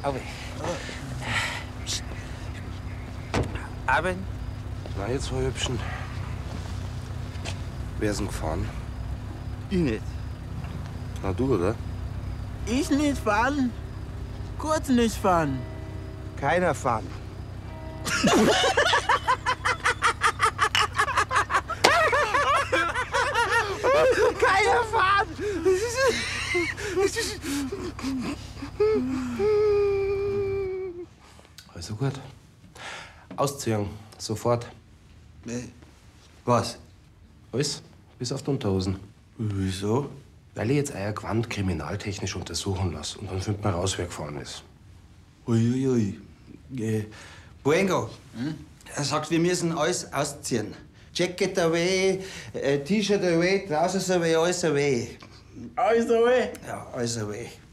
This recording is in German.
Auwe. Abend. Na, jetzt, Frau Hübschen. Wer ist denn gefahren? Ich nicht. Na, du, oder? Ich nicht fahren. Kurz nicht fahren. Keiner fahren. Keiner fahren! Also gut. Ausziehen. Sofort. Was? Alles. Bis auf die Unterhosen. Wieso? Weil ich jetzt euer Gewand kriminaltechnisch untersuchen lasse. Und dann findet man raus, wer gefahren ist. Uiuiui. Buengo, er sagt, wir müssen alles ausziehen. Jacket away, T-Shirt away, Trousers away, alles away. Alles away. Ja, alles away.